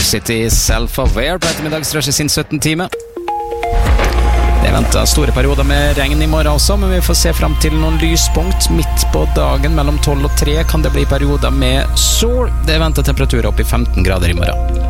City, Self-Aware på ettermiddagsrushet sin 17 time. Det venter store perioder med regn i morgen også, men vi får se frem til noen lyspunkt. Midt på dagen mellom 12 og 3 kan det bli perioder med sol. Det venter temperaturer opp i 15 grader i morgen.